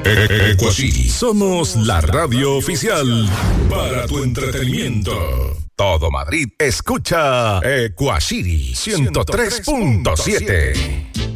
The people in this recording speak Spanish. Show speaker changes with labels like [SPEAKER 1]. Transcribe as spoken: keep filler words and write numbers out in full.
[SPEAKER 1] Ecuacity. Somos la radio oficial para tu entretenimiento. Todo Madrid escucha Ecuacity ciento tres punto siete.